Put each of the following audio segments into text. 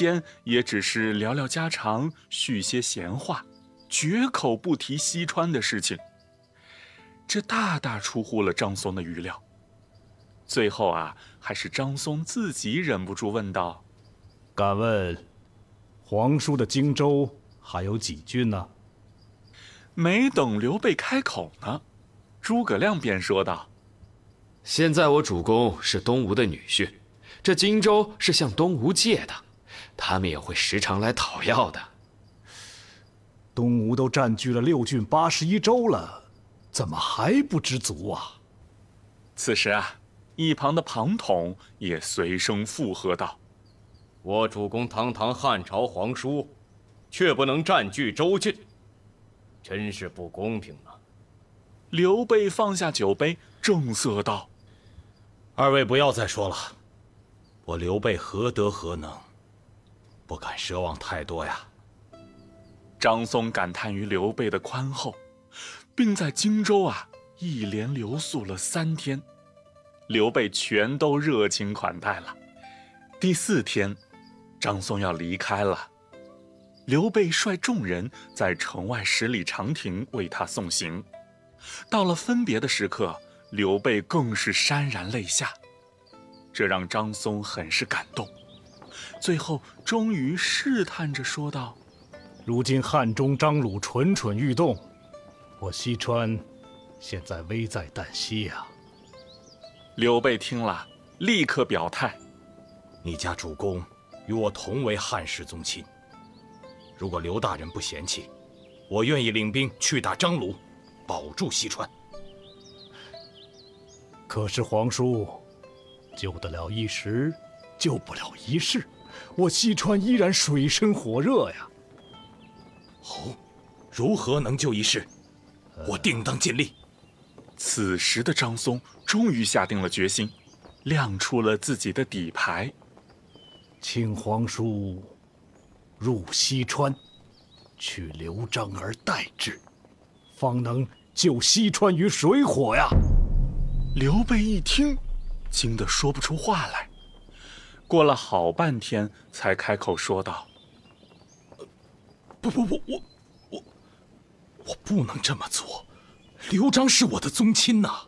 间也只是聊聊家常，叙些闲话，绝口不提西川的事情。这大大出乎了张松的预料。最后啊，还是张松自己忍不住问道：“ 敢问，皇叔的荆州还有几郡呢？” 没等刘备开口呢，诸葛亮便说道：“ 现在我主公是东吴的女婿，这荆州是向东吴借的，他们也会时常来讨要的。 东吴都占据了6郡81州了，怎么还不知足啊？” 此时啊，一旁的庞统也随声附和道：“ 我主公堂堂汉朝皇叔，却不能占据州郡，真是不公平啊！” 刘备放下酒杯，正色道：“ 二位不要再说了，我刘备何德何能，不敢奢望太多呀。” 张松感叹于刘备的宽厚，并在荆州啊一连留宿了3天，刘备全都热情款待了。第4天，张松要离开了，刘备率众人在城外10里长亭为他送行。到了分别的时刻，刘备更是潸然泪下，这让张松很是感动。最后终于试探着说道：“ 如今汉中张鲁蠢蠢欲动，我西川现在危在旦夕啊。” 刘备听了，立刻表态：“ 你家主公与我同为汉室宗亲，如果刘大人不嫌弃，我愿意领兵去打张鲁，保住西川。” 可是皇叔，救得了一时，救不了一世，我西川依然水深火热呀。 哦，如何能救一世？我定当尽力。 此时的张松终于下定了决心，亮出了自己的底牌：“ 请皇叔入西川，取刘璋而代之，方能救西川于水火呀！” 刘备一听，惊得说不出话来，过了好半天才开口说道：“ 不，我不能这么做，刘璋是我的宗亲呐。”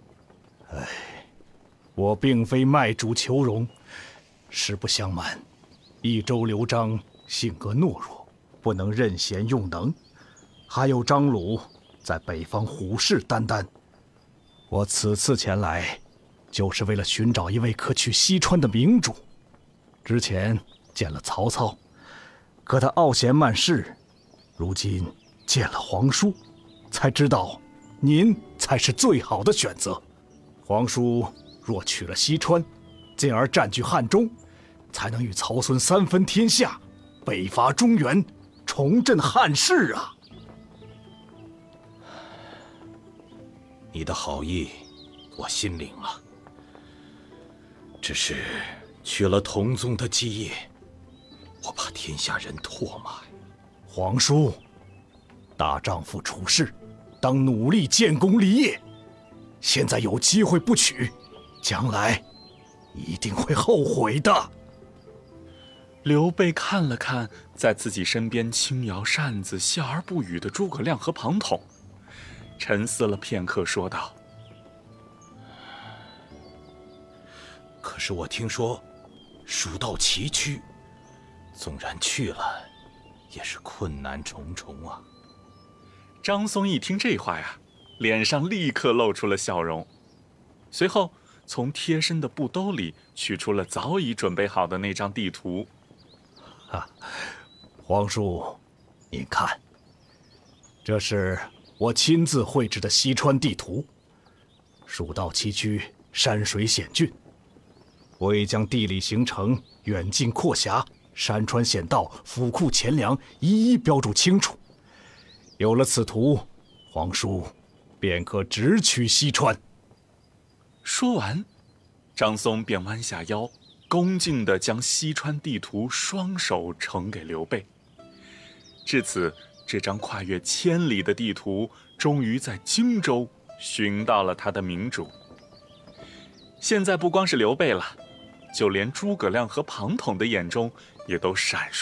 我并非卖主求荣，实不相瞒，益州刘璋性格懦弱，不能任贤用能，还有张鲁在北方虎视眈眈。我此次前来，就是为了寻找一位可取西川的明主。之前见了曹操，可他傲贤慢事，如今见了皇叔，才知道您才是最好的选择。皇叔若取了西川，进而占据汉中，才能与曹孙3分天下，北伐中原，重振汉室啊！ 你的好意，我心领了。只是缺了同宗的基业，我怕天下人唾骂。 皇叔，大丈夫处世，当努力建功立业。现在有机会不取，将来一定会后悔的。 刘备看了看在自己身边轻摇扇子、笑而不语的诸葛亮和庞统，沉思了片刻，说道：“ 可是我听说，蜀道崎岖，纵然去了，也是困难重重啊。” 张松一听这话呀，脸上立刻露出了笑容，随后从贴身的布兜里取出了早已准备好的那张地图。 皇叔，您看，这是我亲自绘制的西川地图。蜀道崎岖，山水险峻，我已将地理形成、远近阔狭、山川险道、府库钱粮一一标注清楚。有了此图，皇叔便可直取西川。 说完，张松便弯下腰，恭敬地将西川地图双手呈给刘备。至此，这张跨越千里的地图终于在荆州寻到了他的明主。现在不光是刘备了，就连诸葛亮和庞统的眼中也都闪烁